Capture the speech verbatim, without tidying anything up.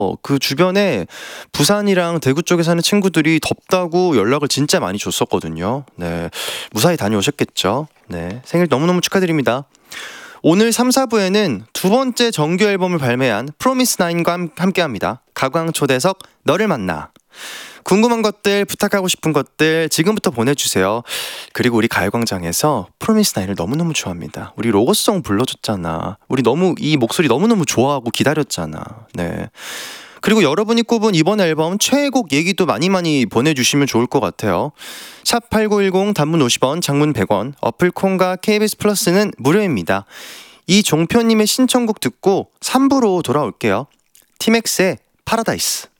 어, 그 주변에 부산이랑 대구 쪽에 사는 친구들이 덥다고 연락을 진짜 많이 줬었거든요. 네, 무사히 다녀오셨겠죠. 네, 생일 너무너무 축하드립니다. 오늘 삼, 사 부에는 두 번째 정규 앨범을 발매한 프로미스나인과 함께합니다. 가광초대석 너를 만나. 궁금한 것들, 부탁하고 싶은 것들 지금부터 보내주세요. 그리고 우리 가요광장에서 프로미스나인을 너무너무 좋아합니다. 우리 로고송 불러줬잖아. 우리 너무 이 목소리 너무너무 좋아하고 기다렸잖아. 네. 그리고 여러분이 꼽은 이번 앨범 최애곡 얘기도 많이 많이 보내주시면 좋을 것 같아요. 샵 팔구일공 단문 오십 원, 장문 백 원, 어플 콩과 케이비에스 플러스는 무료입니다. 이종표님의 신청곡 듣고 삼 부로 돌아올게요. 티맥스의 파라다이스.